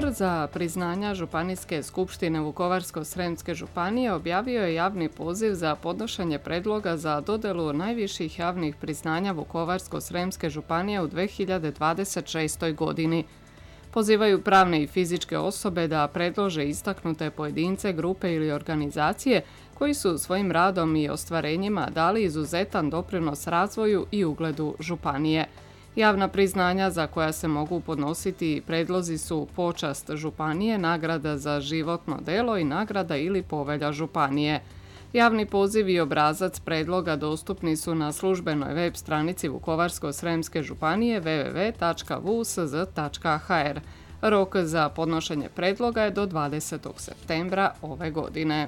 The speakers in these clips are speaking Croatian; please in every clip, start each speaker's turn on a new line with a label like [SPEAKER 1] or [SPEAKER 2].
[SPEAKER 1] Odbor za priznanja Županijske skupštine Vukovarsko-srijemske županije objavio je javni poziv za podnošenje predloga za dodjelu najviših javnih priznanja Vukovarsko-srijemske županije u 2026. godini. Pozivaju pravne i fizičke osobe da predlože istaknute pojedince, grupe ili organizacije koji su svojim radom i ostvarenjima dali izuzetan doprinos razvoju i ugledu županije. Javna priznanja za koja se mogu podnositi predlozi su počast županije, nagrada za životno delo i nagrada ili povelja županije. Javni poziv i obrazac predloga dostupni su na službenoj web stranici Vukovarsko-srijemske županije www.vusz.hr. Rok za podnošenje predloga je do 20. septembra ove godine.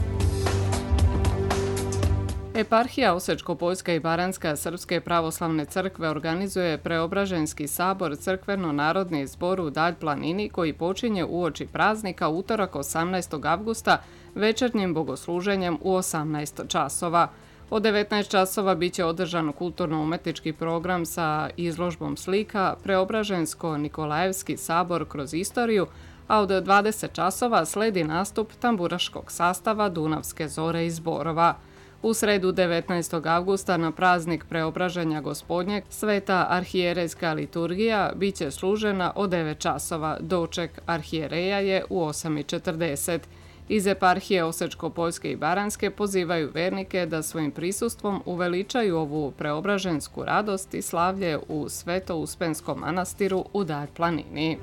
[SPEAKER 1] Eparhija Osječko-poljska i Baranjska Srpske pravoslavne crkve organizuje Preobraženski sabor crkveno-narodni zbor u Dalj planini koji počinje uoči praznika utorak 18. avgusta večernjim bogosluženjem u 18 časova. Od 19 časova bit će održan kulturno-umetnički program sa izložbom slika Preobražensko-Nikolajevski sabor kroz istoriju, a od 20 časova sledi nastup tamburaškog sastava Dunavske zore iz Borova. U sredu 19. avgusta na praznik Preobraženja Gospodnjeg Sveta arhijerejska liturgija bit će služena od 9 časova, doček arhijereja je u 8:40. Iz eparhije Osječko-poljske i Baranjske pozivaju vernike da svojim prisustvom uveličaju ovu preobražensku radost i slavlje u Sveto-Uspenskom manastiru u Dalj planini.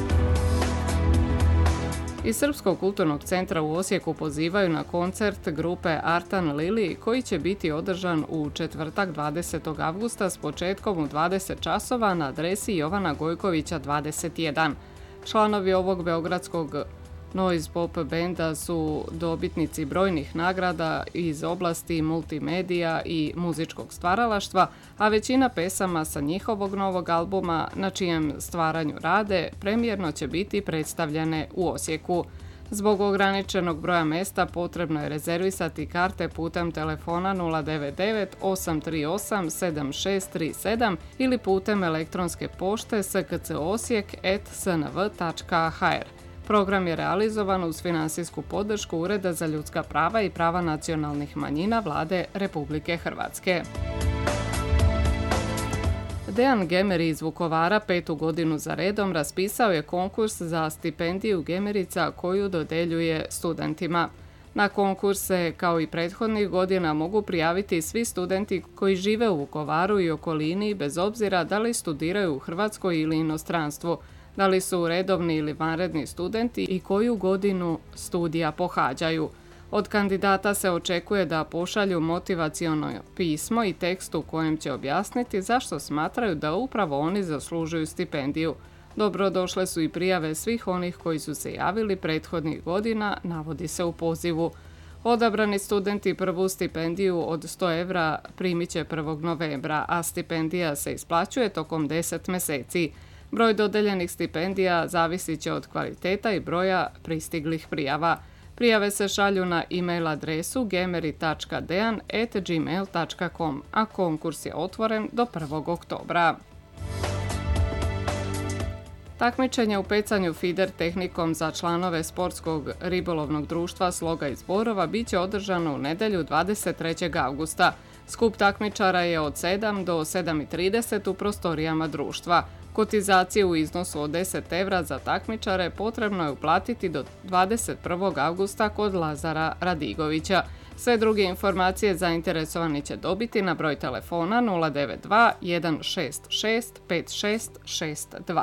[SPEAKER 1] Iz Srpskog kulturnog centra u Osijeku pozivaju na koncert grupe Artan Lili koji će biti održan u četvrtak 20. avgusta s početkom u 20 časova na adresi Jovana Gojkovića 21. Članovi ovog beogradskog noise pop benda su dobitnici brojnih nagrada iz oblasti multimedija i muzičkog stvaralaštva, a većina pesama sa njihovog novog albuma na čijem stvaranju rade premijerno će biti predstavljene u Osijeku. Zbog ograničenog broja mesta potrebno je rezervisati karte putem telefona 099 838 7637 ili putem elektronske pošte skcosijek@snv.hr. Program je realizovan uz finansijsku podršku Ureda za ljudska prava i prava nacionalnih manjina Vlade Republike Hrvatske. Dejan Gemeri iz Vukovara 5. godinu za redom raspisao je konkurs za stipendiju Gemerica koju dodeljuje studentima. Na konkurse, kao i prethodnih godina, mogu prijaviti svi studenti koji žive u Vukovaru i okolini bez obzira da li studiraju u Hrvatskoj ili inostranstvu, da li su redovni ili vanredni studenti i koju godinu studija pohađaju. Od kandidata se očekuje da pošalju motivaciono pismo i tekst u kojem će objasniti zašto smatraju da upravo oni zaslužuju stipendiju. Dobrodošle su i prijave svih onih koji su se javili prethodnih godina, navodi se u pozivu. Odabrani studenti prvu stipendiju od 100 evra primit će 1. novembra, a stipendija se isplaćuje tokom 10 mjeseci. Broj dodeljenih stipendija zavisit će od kvaliteta i broja pristiglih prijava. Prijave se šalju na e-mail adresu gemeri.dean@gmail.com, a konkurs je otvoren do 1. oktobra. Takmičenje u pecanju fider tehnikom za članove sportskog ribolovnog društva Sloga iz Borova bit će održano u nedjelju 23. avgusta. Skup takmičara je od 7 do 7:30 u prostorijama društva. Kotizaciju u iznosu od 10 evra za takmičare potrebno je uplatiti do 21. avgusta kod Lazara Radigovića. Sve druge informacije zainteresovani će dobiti na broj telefona 092 166 5662.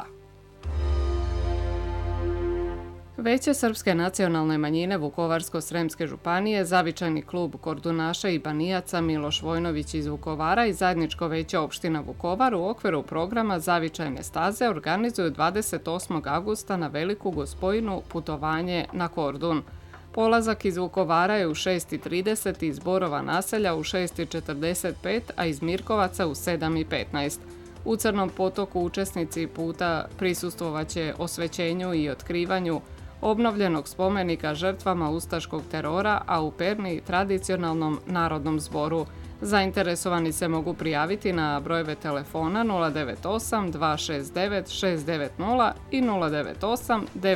[SPEAKER 1] Veće srpske nacionalne manjine Vukovarsko-srijemske županije, Zavičajni klub kordunaša i banijaca Miloš Vojnović iz Vukovara i Zajedničko veće opština Vukovar u okviru programa Zavičajne staze organizuju 28. avgusta na Veliku Gospojinu putovanje na Kordun. Polazak iz Vukovara je u 6:30, iz Borova naselja u 6:45, a iz Mirkovaca u 7:15. U Crnom potoku učesnici puta prisustvovaće osvećenju i otkrivanju obnovljenog spomenika žrtvama ustaškog terora, a u Perni tradicionalnom narodnom zboru. Zainteresovani se mogu prijaviti na brojeve telefona 098 269 690 i 098